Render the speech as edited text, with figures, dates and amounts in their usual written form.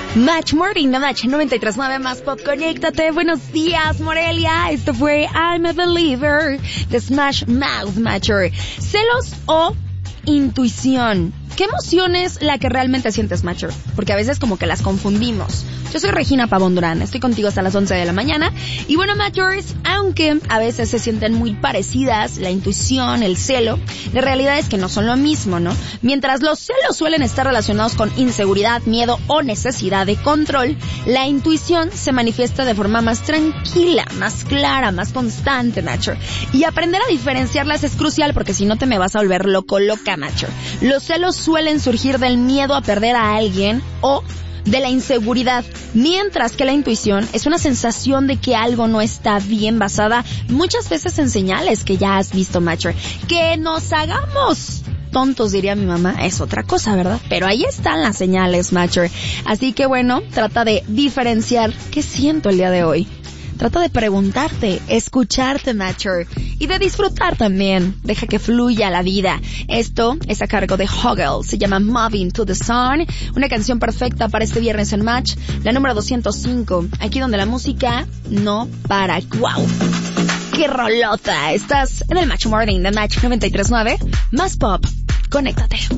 Match Morning, The Match 93.9 más pop, conéctate. Buenos días, Morelia. Esto fue I'm a Believer de Smash Mouth Matcher. ¿Celos o intuición? ¿Qué emoción es la que realmente sientes, Matcher? Porque a veces como que las confundimos. Yo soy Regina Pavón Durán, estoy contigo hasta las 11 de la mañana. Y bueno, Matchers, aunque a veces se sienten muy parecidas, la intuición, el celo, la realidad es que no son lo mismo, ¿no? Mientras los celos suelen estar relacionados con inseguridad, miedo o necesidad de control, la intuición se manifiesta de forma más tranquila, más clara, más constante, Matcher. Y aprender a diferenciarlas es crucial porque si no te me vas a volver loca, Matcher. Los celos suelen surgir del miedo a perder a alguien o de la inseguridad, mientras que la intuición es una sensación de que algo no está bien, basada muchas veces en señales que ya has visto, Matcher. Que nos hagamos tontos, diría mi mamá, es otra cosa, ¿verdad? Pero ahí están las señales, Matcher. Así que bueno, trata de diferenciar qué siento el día de hoy. Trata de preguntarte, escucharte, Matcher, y de disfrutar también. Deja que fluya la vida. Esto es a cargo de Hoggle, se llama Moving to the Sun, una canción perfecta para este viernes en Match, la número 205, aquí donde la música no para. ¡Wow! ¡Qué rolota! Estás en el Match Morning de Match 93.9, más pop. Conéctate.